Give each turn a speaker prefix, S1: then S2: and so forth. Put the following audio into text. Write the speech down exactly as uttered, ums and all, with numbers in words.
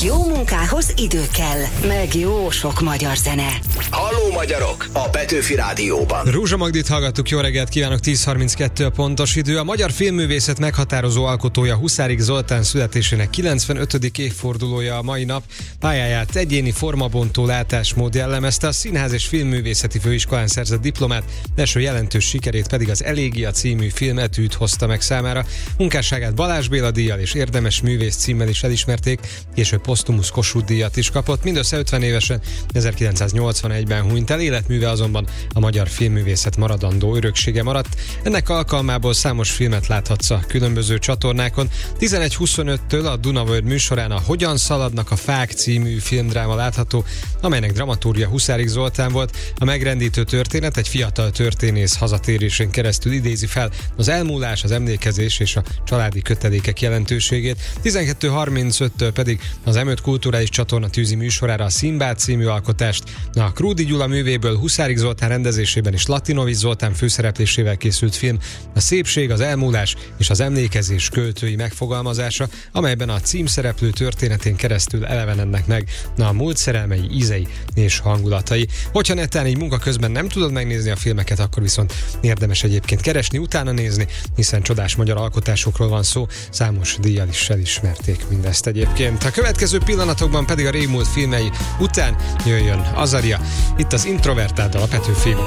S1: jó munkához idő kell, meg jó sok magyar zene.
S2: Halló magyarok! A Petőfi Rádióban.
S3: Rúzsa Magdit hallgattuk, jó reggelt kívánok, tíz harminckettő a pontos idő. A magyar filmművészet meghatározó alkotója Huszárik Zoltán születésének kilencvenötödik évfordulója a mai nap. Pályáját egyéni formabontó látásmód jellemezte, a Színház és Filmművészeti Főiskolán szerzett diplomát, első jelentős sikerét pedig az Elégia című filmetűt hozta meg számára. Munkásságát Balázs Béla díjjal és érdemes művész címmel is elismerték, később posztumusz Kossuth díjat is kapott. Mindössze ötven évesen, ezerkilencszáznyolcvanegyben hunyt el, életműve azonban a magyar filmművészet maradandó öröksége maradt. Ennek alkalmából számos filmet láthatsz a különböző csatornákon. tizenegy huszonöttől a Dunaworld műsorán a Hogyan szaladnak a fák című filmdráma látható, amelynek dramaturgia Huszárik Zoltán volt. A megrendítő történet egy fiatal történész hazatérésén keresztül idézi fel az elmúlás, az emlékezés és a családi kötelékek jelentőségét. tizenkettő harmincöttől pedig az em öt kulturális csatorna tűzi műsorára a Szimbád című alkotást. A Krúdy Gyula művéből Huszárik Zoltán rendezésében és Latinovics Zoltán főszereplésével készült film a szépség, az elmúlás és az emlékezés költői megfogalmazása, amelyben a címszereplő történetén keresztül elevenednek meg a múlt szerelmei, ízei és hangulatai. Hogyha netán így munka közben nem tudod megnézni a filmeket, akkor viszont érdemes egyébként keresni, utána nézni, hiszen csodás magyar alkotásokról van szó, számos díjjal is elismerték mindezt egyébként. A következő pillanatokban pedig a régmúlt filmei után jöjjön Azaria, itt az Introvertáddal a Petőfi